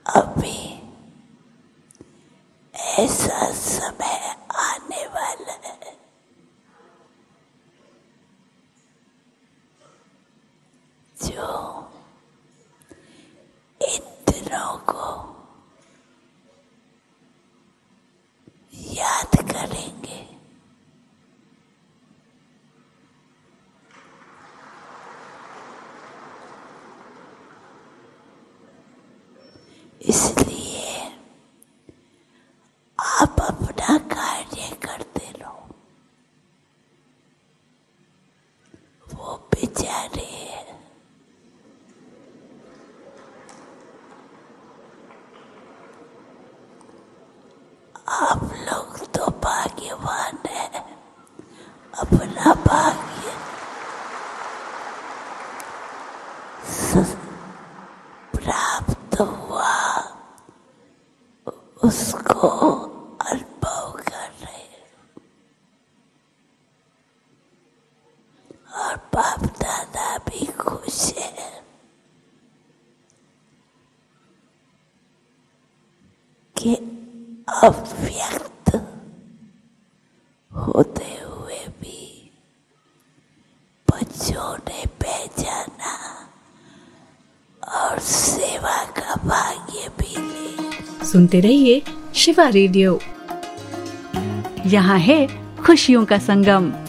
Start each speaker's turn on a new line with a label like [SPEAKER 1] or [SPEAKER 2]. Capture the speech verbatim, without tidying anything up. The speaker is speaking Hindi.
[SPEAKER 1] अभी ऐसा समय आने वाला है जो इन दिनों को याद करेंगे। इसलिए आप अपना कार्य करते रहो। वो बेचारे आप लोग तो भाग्यवान हैं, अपना भाग्य प्राप्त हुआ उसको अनुभव कर रहे हैं। और बाप दादा भी खुश है कि अव्यक्त होते हुए भी बच्चों ने पहचाना और सेवा का भाग्य भी ले।
[SPEAKER 2] सुनते रहिए शिवा रेडियो, यहाँ है खुशियों का संगम।